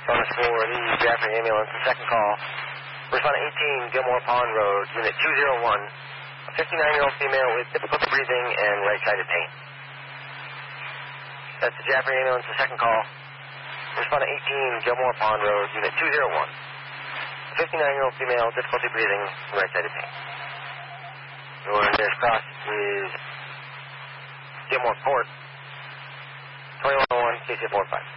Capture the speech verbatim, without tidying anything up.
Bonus for the Jaffrey ambulance, the second call. Respondent eighteen, Gilmore Pond Road, Unit two oh one. A fifty-nine-year-old female with difficulty breathing and right-sided pain. That's the Jaffrey ambulance, the second call. Respondent eighteen, Gilmore Pond Road, Unit two oh one. A fifty-nine-year-old female, difficulty breathing, and right-sided pain. Your nearest cross is Gilmore Court, twenty-one oh one, K C four five.